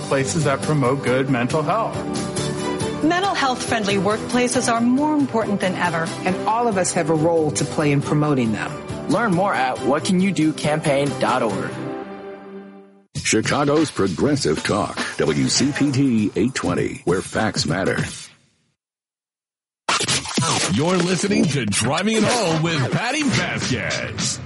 workplaces that promote good mental health. Mental health-friendly workplaces are more important than ever. And all of us have a role to play in promoting them. Learn more at whatcanyoudocampaign.org. Chicago's Progressive Talk, WCPT 820, where facts matter. You're listening to Driving It Home with Patty Vasquez.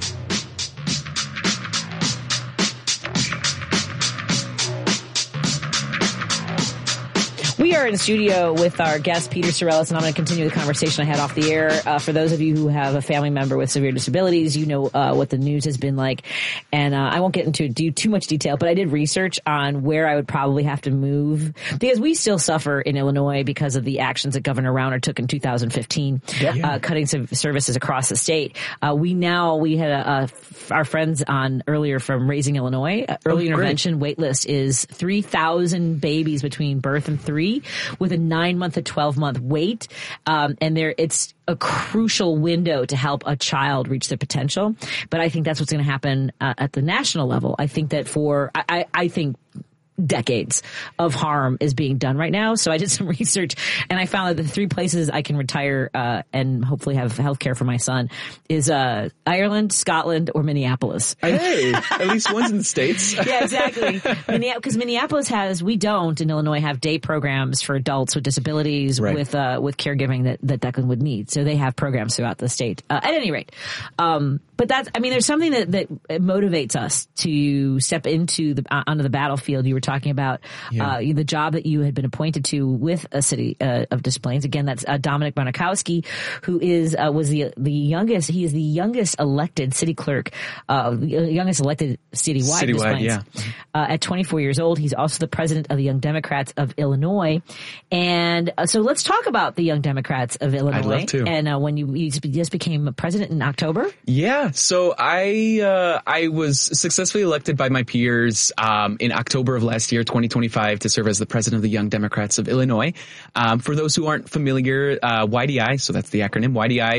We are in studio with our guest, Peter Sorellis, and I'm going to continue the conversation I had off the air. For those of you who have a family member with severe disabilities, you know what the news has been like. And I won't get into too much detail, but I did research on where I would probably have to move, because we still suffer in Illinois because of the actions that Governor Rauner took in 2015, cutting services across the state. We had our friends on earlier from Raising Illinois. Early intervention wait list is 3,000 babies between birth and 3, with a 9-month to 12-month wait. And it's a crucial window to help a child reach their potential. But I think that's what's going to happen at the national level. I think that I think decades of harm is being done right now. So I did some research, and I found that the 3 places I can retire and hopefully have health care for my son is Ireland, Scotland, or Minneapolis. Hey, at least one's in the States. Yeah, exactly. Because Minneapolis we don't in Illinois have day programs for adults with disabilities with caregiving that Declan would need. So they have programs throughout the state. At any rate, but there's something that motivates us to step onto the battlefield. You were talking about the job that you had been appointed to with a city of Des Plaines. Again, that's Dominic Bonikowski, who was the youngest. He is the youngest elected city clerk, youngest elected citywide Des Plaines. At 24 years old. He's also the president of the Young Democrats of Illinois. And so let's talk about the Young Democrats of Illinois. I'd love to. And when you just became president in October? Yeah. So I was successfully elected by my peers in October of last year, 2025, to serve as the president of the Young Democrats of Illinois. For those who aren't familiar, YDI, so that's the acronym,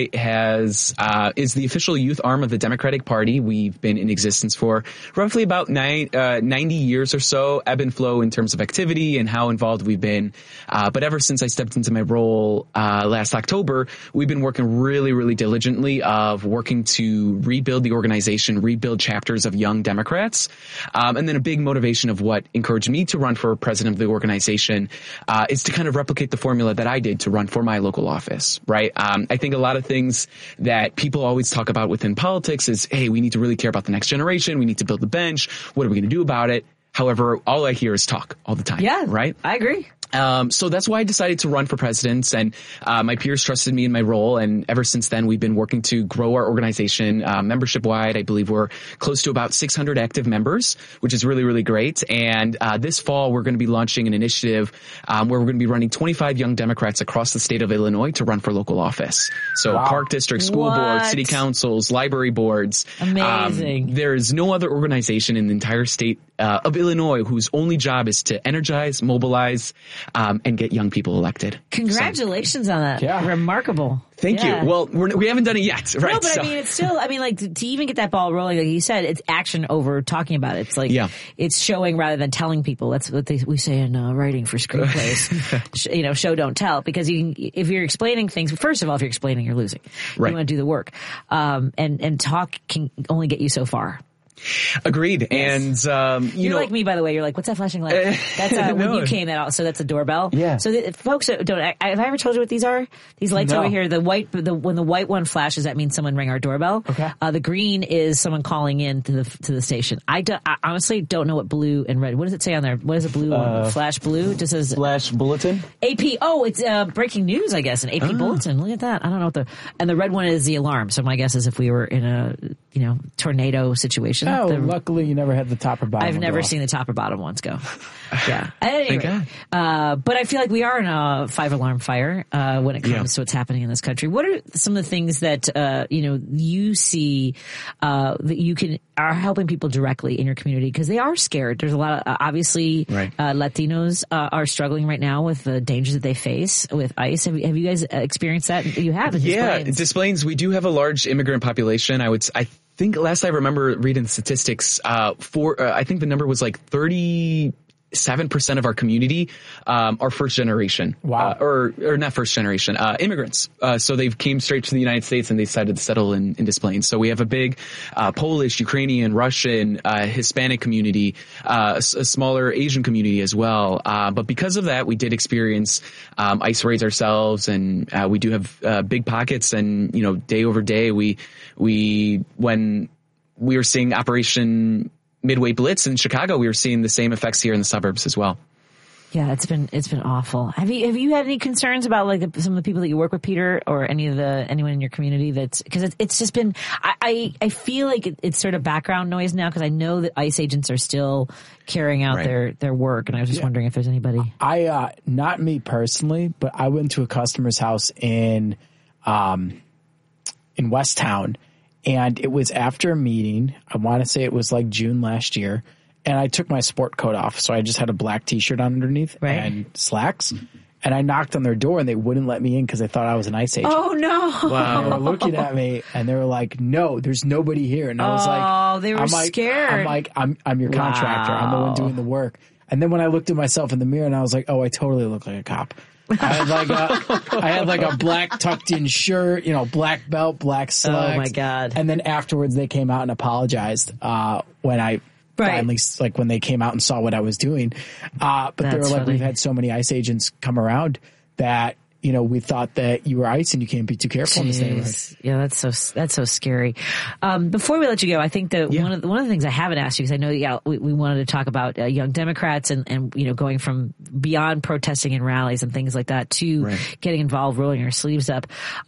YDI is the official youth arm of the Democratic Party. We've been in existence for roughly about 90 years or so, ebb and flow in terms of activity and how involved we've been. But ever since I stepped into my role last October, we've been working really, really diligently of working to rebuild the organization, rebuild chapters of Young Democrats. And then a big motivation of what encouraged me to run for president of the organization is to kind of replicate the formula that I did to run for my local office, right? I think a lot of things that people always talk about within politics is, hey, we need to really care about the next generation. We need to build the bench. What are we going to do about it? However, all I hear is talk all the time. Yeah, right? I agree. So that's why I decided to run for president, and my peers trusted me in my role. And ever since then, we've been working to grow our organization membership wide. I believe we're close to about 600 active members, which is really, really great. And this fall, we're going to be launching an initiative where we're going to be running 25 Young Democrats across the state of Illinois to run for local office. So park districts, school boards, city councils, library boards. Amazing. There's no other organization in the entire state of Illinois whose only job is to energize, mobilize, and get young people elected. Congratulations on that. Yeah. Remarkable. Thank you. Well, we haven't done it yet, right? No, but I mean, it's still, to even get that ball rolling, like you said, it's action over talking about it. It's like, it's showing rather than telling people. That's what we say in writing for screenplays. Show, don't tell. Because if you're explaining things, first of all, if you're explaining, you're losing. Right. You want to do the work. And talk can only get you so far. Agreed. Yes. And, you're like me, by the way. You're like, what's that flashing light? That's when you came that out. So that's a doorbell. Yeah. So folks don't, have I ever told you what these are? These lights over here, when the white one flashes, that means someone rang our doorbell. Okay. The green is someone calling in to the station. I honestly don't know what blue and red, what does it say on there? What is a blue one? Flash blue? It just says Flash Bulletin? AP. Oh, it's breaking news, I guess. An AP bulletin. Look at that. I don't know and the red one is the alarm. So my guess is if we were in a, tornado situation. Oh, luckily you never had the top or bottom. I've never seen the top or bottom ones go. Yeah. Anyway, but I feel like we are in a 5-alarm fire when it comes to what's happening in this country. What are some of the things that you see that you are helping people directly in your community, because they are scared? There's a lot of obviously Latinos are struggling right now with the dangers that they face with ICE. Have you guys experienced that? You have. Des Plaines, we do have a large immigrant population. I think last I remember reading statistics, I think the number was like 30 7% of our community are first generation. Wow. Or not first generation, immigrants. So they've came straight to the United States and they decided to settle in Des Plaines. So we have a big Polish, Ukrainian, Russian, Hispanic community, a smaller Asian community as well. But because of that, we did experience ICE raids ourselves, and we do have big pockets. And day over day, when we were seeing Operation Midway Blitz in Chicago, we were seeing the same effects here in the suburbs as well. Yeah, it's been awful. Have you had any concerns about like some of the people that you work with, Peter, or anyone in your community because it's just been, I feel like it's sort of background noise now, because I know that ICE agents are still carrying out their work, and I was just wondering if there's anybody. Not me personally, but I went to a customer's house in Westtown, and it was after a meeting. I want to say it was like June last year. And I took my sport coat off. So I just had a black t-shirt on underneath and slacks. And I knocked on their door and they wouldn't let me in because they thought I was an ICE agent. Oh, no. Wow. They were looking at me and they were like, no, there's nobody here. And I was like, oh, they were scared. I'm like, I'm your contractor. I'm the one doing the work. And then when I looked at myself in the mirror and I was like, oh, I totally look like a cop. I had like a black tucked in shirt, black belt, black slacks. Oh my God. And then afterwards they came out and apologized, when I finally, like when they came out and saw what I was doing. But they were like, funny. we've had so many ICE agents come around that, we thought that you were ICE and you can't be too careful in this neighborhood. Yeah, that's so scary. Before we let you go, I think that one of the things I haven't asked you, because I know we wanted to talk about young Democrats and going from beyond protesting and rallies and things like that to getting involved, rolling your sleeves up.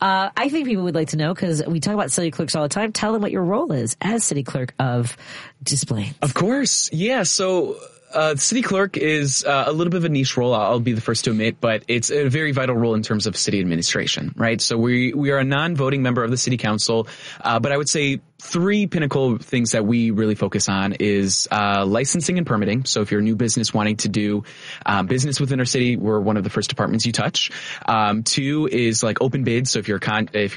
I think people would like to know, because we talk about city clerks all the time. Tell them what your role is as city clerk of Des Plaines. Of course. Yeah. So city clerk is a little bit of a niche role, I'll be the first to admit, but it's a very vital role in terms of city administration, right? So we are a non-voting member of the city council, but I would say three pinnacle things that we really focus on is licensing and permitting. So if you're a new business wanting to do business within our city, we're one of the first departments you touch. Two is like open bids. So if you're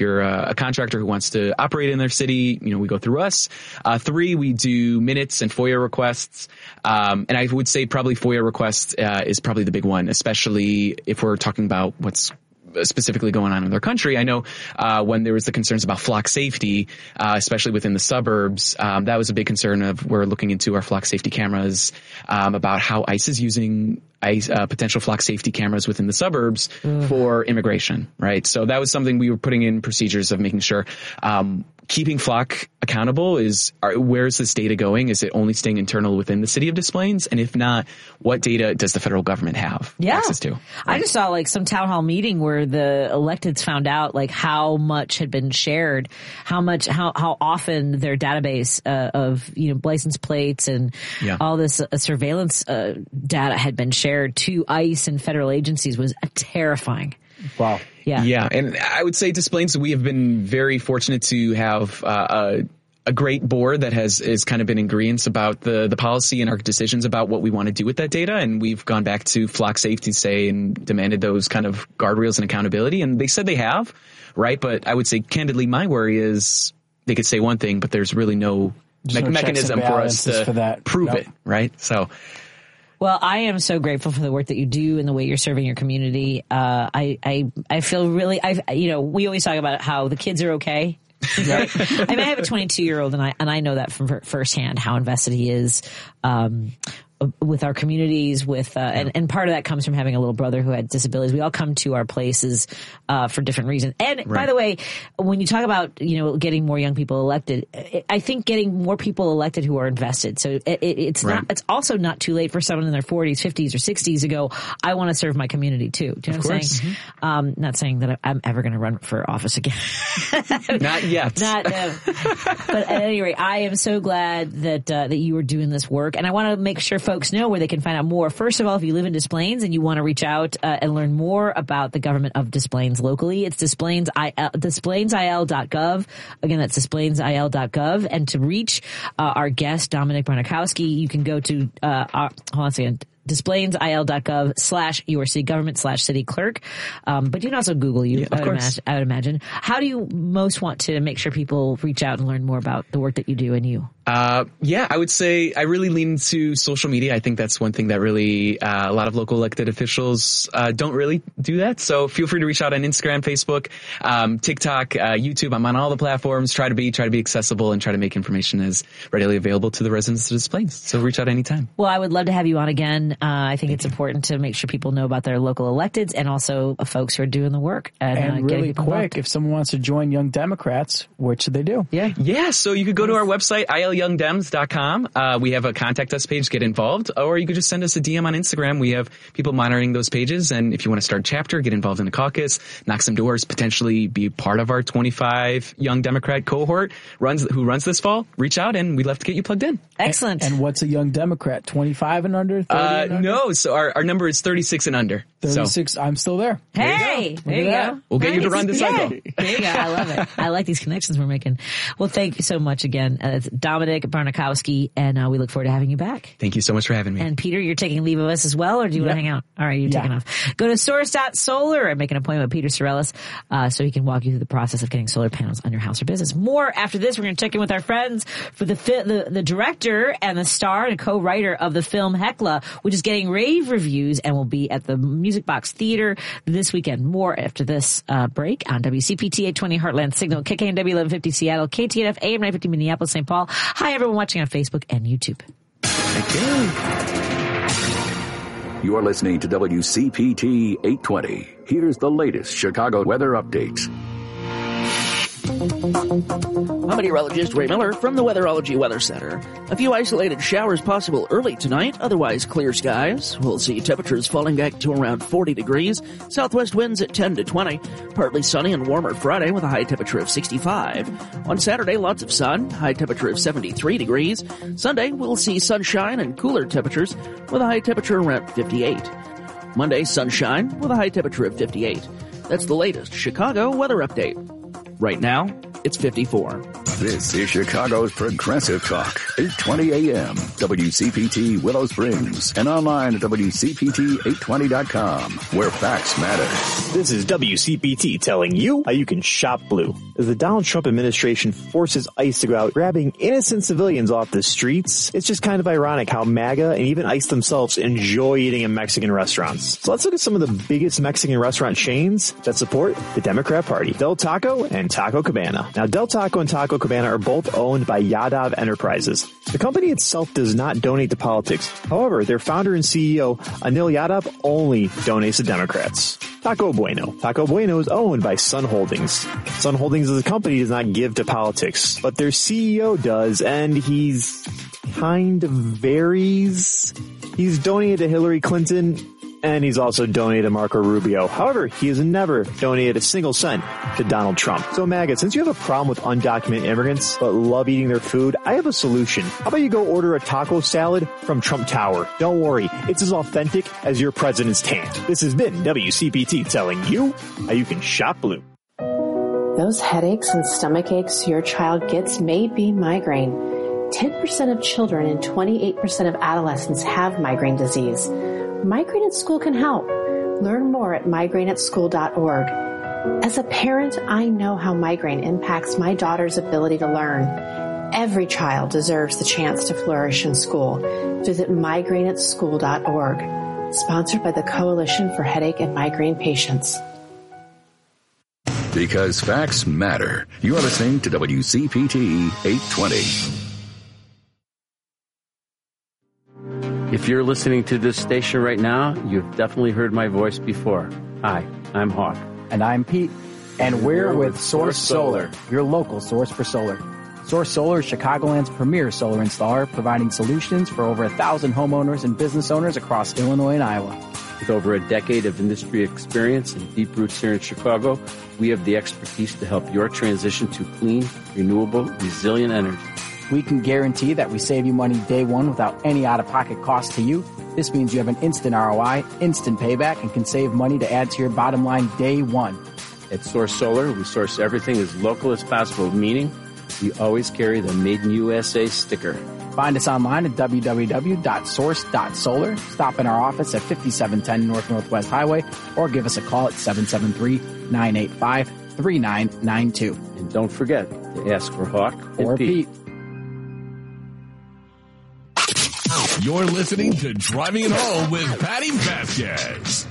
a contractor who wants to operate in their city, we go through us. Three, we do minutes and FOIA requests. And I would say probably FOIA requests is probably the big one, especially if we're talking about what's specifically going on in their country. I know when there was the concerns about flock safety, especially within the suburbs, that was a big concern of we're looking into our flock safety cameras, about how ICE is using potential flock safety cameras within the suburbs for immigration, right? So that was something we were putting in procedures of making sure keeping flock accountable where's this data going? Is it only staying internal within the city of Des Plaines? And if not, what data does the federal government have access to? Right? I just saw like some town hall meeting where the electeds found out like how much had been shared, how often their database of license plates and all this surveillance data had been shared to ICE and federal agencies was terrifying. Wow. Yeah. And I would say Des Plaines, we have been very fortunate to have a great board that is kind of been in agreement about the policy and our decisions about what we want to do with that data. And we've gone back to flock safety, and demanded those kind of guardrails and accountability. And they said they have, right? But I would say candidly, my worry is they could say one thing, but there's really no mechanism for us to prove it, right? So. Well, I am so grateful for the work that you do and the way you're serving your community. I feel really, we always talk about how the kids are okay. Right? I mean, I have a 22-year-old and I know that from firsthand how invested he is, with our communities, and part of that comes from having a little brother who had disabilities. We all come to our places, for different reasons. And by the way, when you talk about, getting more young people elected, I think getting more people elected who are invested. So it's also not too late for someone in their 40s, 50s or 60s to go, I want to serve my community too. Do you know what I'm saying? Mm-hmm. Not saying that I'm ever going to run for office again. Not yet. But at any rate, I am so glad that you are doing this work. And I want to make sure folks know where they can find out more. First of all, if you live in Des Plaines and you want to reach out and learn more about the government of Des Plaines locally, it's DesPlainesIL.gov. Again, that's DesPlainesIL.gov. And to reach our guest, Dominic Barnikowski, you can go to, hold on a second, DesPlainesIL.gov/yourcitygovernment/city clerk. But you can also Google you, I would imagine. How do you most want to make sure people reach out and learn more about the work that you do and you? Yeah, I would say I really lean into social media. I think that's one thing that really a lot of local elected officials don't really do that. So feel free to reach out on Instagram, Facebook, TikTok, YouTube. I'm on all the platforms. Try to be accessible and try to make information as readily available to the residents of Des Plaines. So reach out anytime. Well, I would love to have you on again. I think it's important to make sure people know about their local electeds and also folks who are doing the work. And really quick, if someone wants to join Young Democrats, what should they do? Yeah. So you could go to our website, ilyoungdems.com. We have a contact us page, get involved, or you could just send us a DM on Instagram. We have people monitoring those pages. And if you want to start a chapter, get involved in a caucus, knock some doors, potentially be part of our 25 Young Democrat cohort who runs this fall, reach out and we'd love to get you plugged in. Excellent. And what's a Young Democrat? 25 and under? 30 and under? No. So our number is 36 and under. 36. So. I'm still there. Hey, there you go. We'll get you to run the cycle. There you go. I love it. I like these connections we're making. Well, thank you so much again. It's Dominic Barnikowski, and we look forward to having you back. Thank you so much for having me. And Peter, you're taking leave of us as well, or do you want to hang out? All right, you're taking off. Go to source.solar and make an appointment with Peter Sorellis so he can walk you through the process of getting solar panels on your house or business. More after this. We're going to check in with our friends for the director and the star and co-writer of the film Hekla, which is getting rave reviews and will be at the Music Box Theater this weekend. More after this break on WCPT 820 Heartland Signal, KKNW 1150 Seattle, KTNF AM 950 Minneapolis, St. Paul. Hi, everyone watching on Facebook and YouTube. You are listening to WCPT 820. Here's the latest Chicago weather updates. I'm meteorologist Ray Miller from the Weatherology Weather Center. A few isolated showers possible early tonight, otherwise clear skies. We'll see temperatures falling back to around 40 degrees, southwest winds at 10 to 20, partly sunny and warmer Friday with a high temperature of 65. On Saturday, lots of sun, high temperature of 73 degrees. Sunday, we'll see sunshine and cooler temperatures with a high temperature around 58. Monday, sunshine with a high temperature of 58. That's the latest Chicago weather update. Right now, it's 54. This is Chicago's Progressive Talk, 820 AM, WCPT Willow Springs, and online at WCPT820.com, where facts matter. This is WCPT telling you how you can shop blue. As the Donald Trump administration forces ICE to go out grabbing innocent civilians off the streets, it's just kind of ironic how MAGA and even ICE themselves enjoy eating in Mexican restaurants. So let's look at some of the biggest Mexican restaurant chains that support the Democrat Party. Del Taco and Taco Cabana. Now, Del Taco and Taco Cabana are both owned by Yadav Enterprises. The company itself does not donate to politics. However, their founder and CEO, Anil Yadav, only donates to Democrats. Taco Bueno. Taco Bueno is owned by Sun Holdings. Sun Holdings as a company does not give to politics, but their CEO does, and he's kind of varies. He's donated to Hillary Clinton, and he's also donated to Marco Rubio. However, he has never donated a single cent to Donald Trump. So MAGA, since you have a problem with undocumented immigrants but love eating their food, I have a solution. How about you go order a taco salad from Trump Tower? Don't worry, it's as authentic as your president's tan. This has been WCPT telling you how you can shop blue. Those headaches and stomach aches your child gets may be migraine. 10% of children and 28% of adolescents have migraine disease. Migraine at School can help. Learn more at migraineatschool.org. As a parent, I know how migraine impacts my daughter's ability to learn. Every child deserves the chance to flourish in school. Visit migraineatschool.org. Sponsored by the Coalition for Headache and Migraine Patients. Because facts matter. You are listening to WCPT 820. If you're listening to this station right now, you've definitely heard my voice before. Hi, I'm Hawk. And I'm Pete. And we're with Source Solar, your local source for solar. Source Solar is Chicagoland's premier solar installer, providing solutions for over 1,000 homeowners and business owners across Illinois and Iowa. With over a decade of industry experience and deep roots here in Chicago, we have the expertise to help your transition to clean, renewable, resilient energy. We can guarantee that we save you money day one without any out-of-pocket cost to you. This means you have an instant ROI, instant payback, and can save money to add to your bottom line day one. At Source Solar, we source everything as local as possible, meaning we always carry the Made in USA sticker. Find us online at www.source.solar. Stop in our office at 5710 North Northwest Highway or give us a call at 773-985-3992. And don't forget to ask for Hawk or Pete. You're listening to Driving It Home with Patty Vasquez.